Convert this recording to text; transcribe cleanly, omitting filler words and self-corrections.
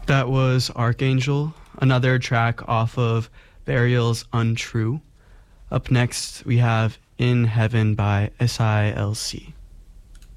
That was Archangel, another track off of Burial's Untrue. Up next, we have In Heaven by SILC.